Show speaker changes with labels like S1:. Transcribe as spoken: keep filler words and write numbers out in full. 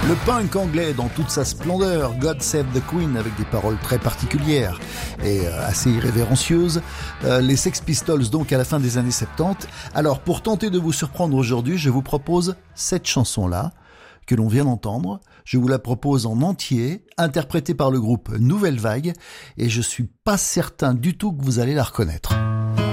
S1: Le punk anglais dans toute sa splendeur, God Save the Queen, avec des paroles très particulières et assez irrévérencieuses. Euh, les Sex Pistols donc à la fin des années soixante-dix. Alors pour tenter de vous surprendre aujourd'hui, je vous propose cette chanson-là que l'on vient d'entendre. Je vous la propose en entier, interprétée par le groupe Nouvelle Vague, et je suis pas certain du tout que vous allez la reconnaître.